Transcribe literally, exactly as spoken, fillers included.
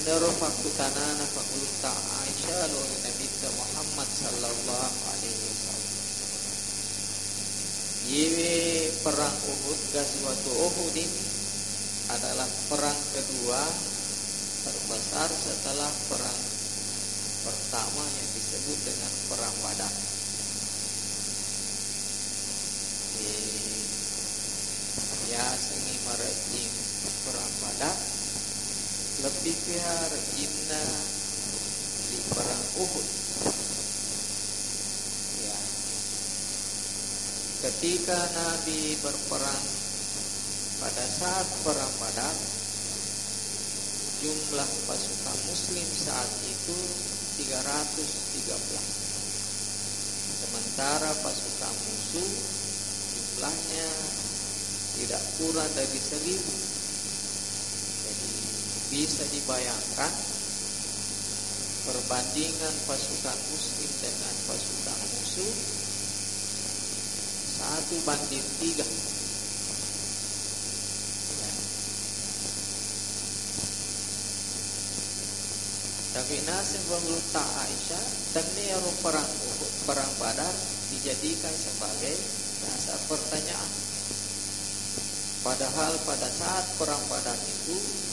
Naro fakutanana fakulta Aisyah lo Nabi Muhammad sallallahu alaihi wasallam. Yewe perang Uhud, Ghazwatu Uhud ini adalah perang kedua terbesar setelah perang pertama yang disebut dengan perang Badar. Ya sengi marating perang Badar lebih pihar inna di perang Uhud. Ya, ketika Nabi berperang pada saat perang Badar, jumlah pasukan Muslim saat itu tiga ratus tiga belas, sementara pasukan musuh jumlahnya tidak kurang dari seribu. Jadi bisa dibayangkan perbandingan pasukan Muslim dengan pasukan musuh satu banding tiga. Ya. Tapi nasib pemerintah Aisyah dan Nero perang perang Badar dijadikan sebagai dasar pertanyaan. Padahal pada saat perang Badar itu